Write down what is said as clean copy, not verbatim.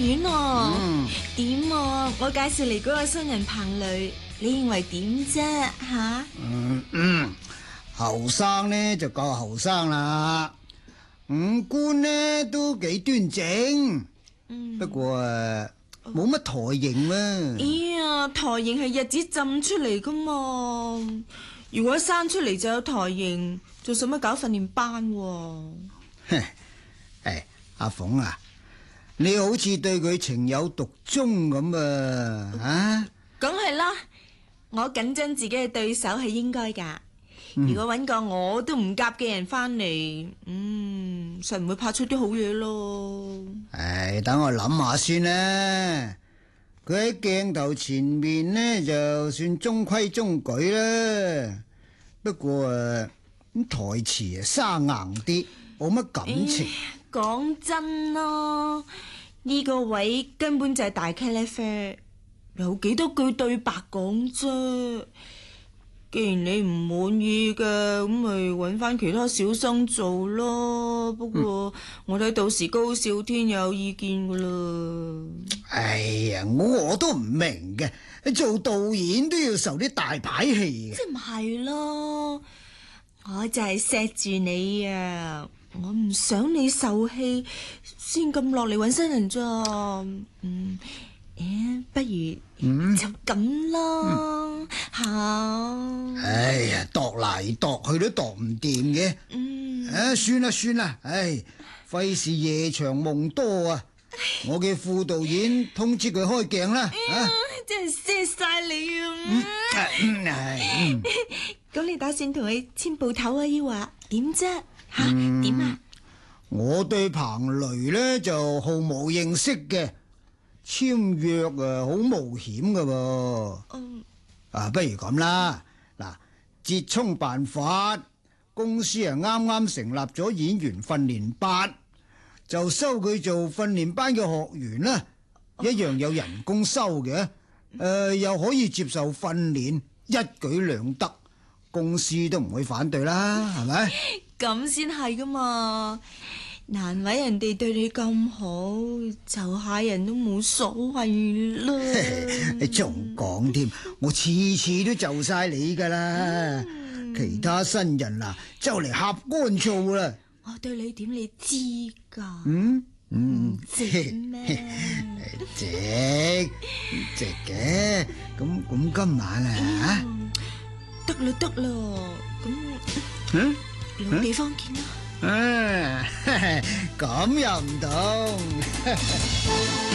園啊。點啊？我介紹嚟嗰個新人彭磊，你認為點啫？吓？ 後生呢就夠後生啦，五官呢都幾端正，不過冇乜台型啊。 哎呀，台型係日子浸出嚟噶嘛，如果生出嚟就有台型，仲使乜搞訓練班喎？ 阿鳳啊，你好似對佢情有獨鍾咁啊？ 梗係啦，我緊張自己嘅對手係應該噶。如果搵個我都唔夾嘅人翻嚟，實唔會拍出啲好嘢咯。 等我諗下先啦。佢喺鏡頭前面呢，就算中規中矩啦，不過台詞生硬啲，冇乜感情。 講真咯，呢個位根本就係大茄喱啡，有幾多句對白講啫。既然你唔滿意嘅，咁咪揾翻其他小生做咯。不過我睇到時高少天有意見噶啦。 哎呀，我都唔明嘅，做導演都要受啲大牌戲嘅。 即係唔係咯？我就係錫住你啊！我唔想你受氣，先咁落嚟揾新人咋。不如就咁啦，吓！ 哎呀，度嚟度去都度唔掂嘅。算啦，費事夜長夢多啊！我嘅副導演通知佢開鏡啦。 真係謝晒你啊！咁你打算同佢簽部頭啊？要話點啫？吓點啊？ 我對彭磊呢就毫無認識嘅，簽約好冒險噶噃。不如咁啦，嗱，折衷辦法，公司啱啱成立咗演員訓練班，就收佢做訓練班嘅學員啦，一樣有人工收嘅，又可以接受訓練，一舉兩得，公司都唔會反對啦，係咪？ 咁先係噶嘛，難為人哋對你咁好，就下人都冇所謂啦。 你仲講添，我次次都就晒你噶啦，其他新人啊就嚟呷乾醋啦。 我對你點你知噶？值咩？ 值嘅，咁今晚啊得啦，咁兩地方見啦。 咁又唔同。